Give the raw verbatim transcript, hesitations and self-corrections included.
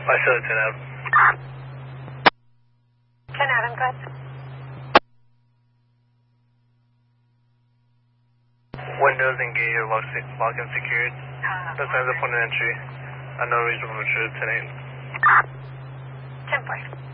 I said ten Adam. ten Adam, go ahead. Windows engaged or lock, lock and secured. No signs of point of entry. Uh, no reasonable intruder, ten eight. ten four.